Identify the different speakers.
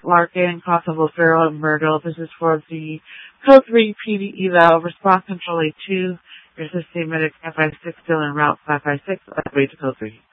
Speaker 1: Larkin, Kosovo, Farrell, and Myrtle. This is for the Code 3 PD eval, response control A2. Your system medic 556 still en route 556, way to Code 3.